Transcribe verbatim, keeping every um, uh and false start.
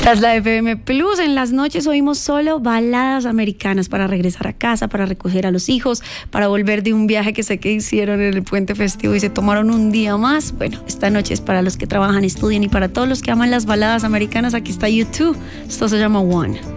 Esta es la F M Plus. En las noches oímos solo baladas americanas para regresar a casa, para recoger a los hijos, para volver de un viaje que sé que hicieron en el puente festivo y se tomaron un día más. Bueno, esta noche es para los que trabajan, estudian y para todos los que aman las baladas americanas. Aquí está YouTube. Esto se llama One.